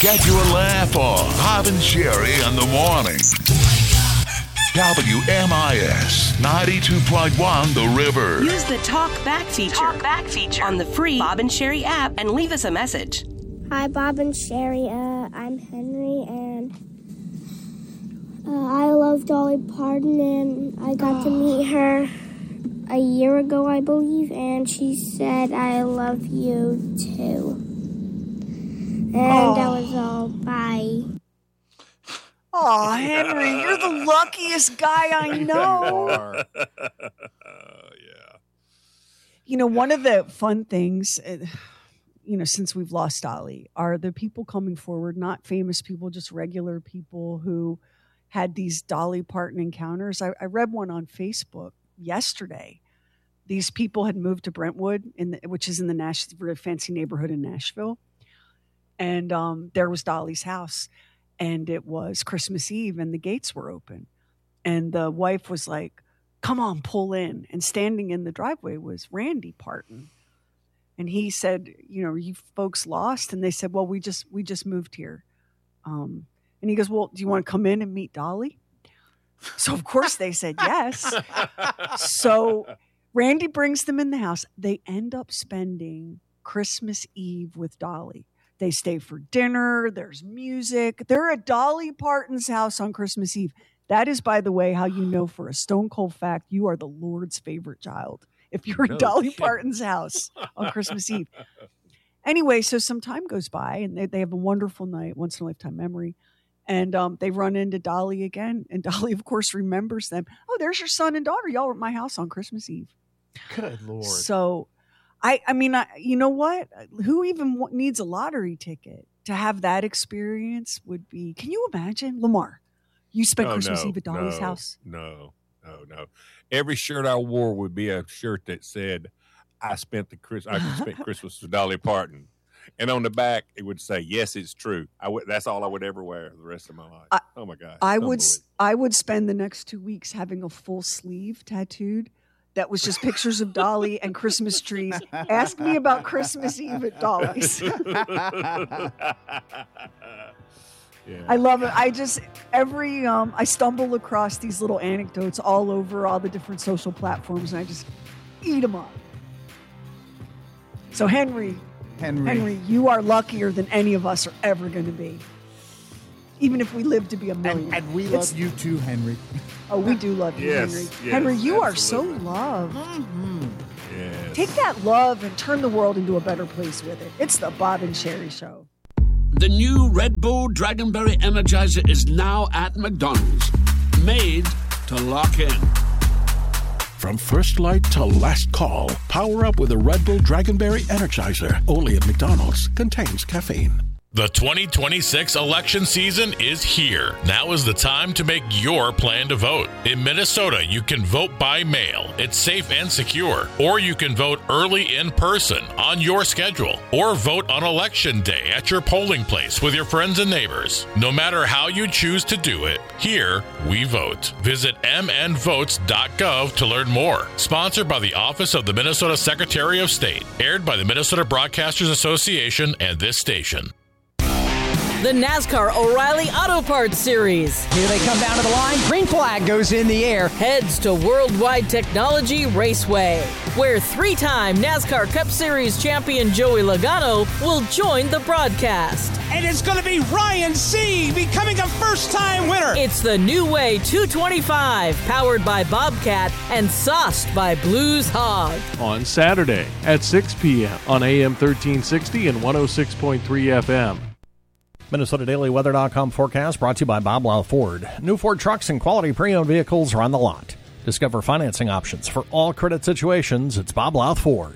Get your laugh on. Bob and Sherry in the morning. WMIS 92.1 The River. Use the Talk Back feature on the free Bob and Sherry app and leave us a message. Hi, Bob and Sherry. I'm Henry, and I love Dolly Parton, and I got to meet her a year ago, I believe, and she said, I love you, too. And that was all. Bye. Oh, Henry, you're the luckiest guy I know. Yeah. You know, one of the fun things, since we've lost Dolly, are the people coming forward, not famous people, just regular people who had these Dolly Parton encounters. I read one on Facebook yesterday. These people had moved to Brentwood, which is in the really fancy neighborhood in Nashville. And there was Dolly's house. And it was Christmas Eve, and the gates were open. And the wife was like, come on, pull in. And standing in the driveway was Randy Parton. And he said, are you folks lost? And they said, well, we just moved here. And he goes, well, do you want to come in and meet Dolly? So, of course, they said yes. So Randy brings them in the house. They end up spending Christmas Eve with Dolly. They stay for dinner. There's music. They're at Dolly Parton's house on Christmas Eve. That is, by the way, how you know for a stone cold fact you are the Lord's favorite child. If you're at Dolly Parton's house on Christmas Eve. Anyway, so some time goes by, and they have a wonderful night, once in a lifetime memory. And they run into Dolly again. And Dolly, of course, remembers them. Oh, there's your son and daughter. Y'all were at my house on Christmas Eve. Good Lord. So... I mean, you know what? Who even needs a lottery ticket to have that experience would be? Can you imagine? Lamar, you spent Christmas Eve at Dolly's house? No. Every shirt I wore would be a shirt that said, I spent Christmas with Dolly Parton. And on the back, it would say, yes, it's true. That's all I would ever wear the rest of my life. Oh, my God. I would spend the next 2 weeks having a full sleeve tattooed. That was just pictures of Dolly and Christmas trees. Ask me about Christmas Eve at Dolly's. Yeah. I love it. I stumble across these little anecdotes all over all the different social platforms, and I just eat them up. So Henry, you are luckier than any of us are ever going to be. Even if we live to be a million. And we love you too, Henry. Oh, we do love you, Henry. Yes, Henry, you absolutely. are so loved. Mm-hmm. Yes. Take that love and turn the world into a better place with it. It's the Bob and Sherry Show. The new Red Bull Dragonberry Energizer is now at McDonald's. Made to lock in. From first light to last call, power up with a Red Bull Dragonberry Energizer. Only at McDonald's. Contains caffeine. The 2026 election season is here. Now is the time to make your plan to vote. In Minnesota, you can vote by mail. It's safe and secure. Or you can vote early in person on your schedule. Or vote on Election Day at your polling place with your friends and neighbors. No matter how you choose to do it, here we vote. Visit mnvotes.gov to learn more. Sponsored by the Office of the Minnesota Secretary of State. Aired by the Minnesota Broadcasters Association and this station. The NASCAR O'Reilly Auto Parts Series. Here they come down to the line. Green flag goes in the air. Heads to Worldwide Technology Raceway, where three-time NASCAR Cup Series champion Joey Logano will join the broadcast. And it's going to be Ryan Sieg becoming a first-time winner. It's the New Way 225, powered by Bobcat and sauced by Blues Hog. On Saturday at 6 p.m. on AM 1360 and 106.3 FM. MinnesotaDailyWeather.com forecast brought to you by Bob Lau Ford. New Ford trucks and quality pre-owned vehicles are on the lot. Discover financing options for all credit situations. It's Bob Lau Ford.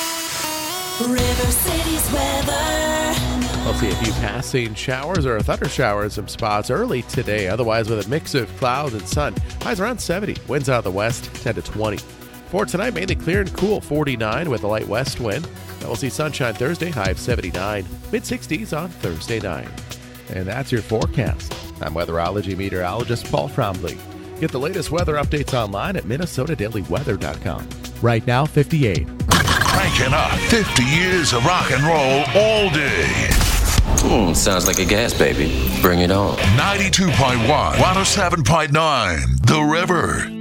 River City's weather. We'll see a few passing showers or thunder showers in some spots early today. Otherwise, with a mix of clouds and sun. Highs around 70. Winds out of the west, 10 to 20. For tonight, mainly clear and cool, 49 with a light west wind. Now we'll see sunshine Thursday, high of 79. Mid-60s on Thursday night. And that's your forecast. I'm weatherology meteorologist Paul Trombley. Get the latest weather updates online at MinnesotaDailyWeather.com. Right now, 58. Cranking up 50 years of rock and roll all day. Sounds like a gas, baby. Bring it on. 92.1, 107.9, The River.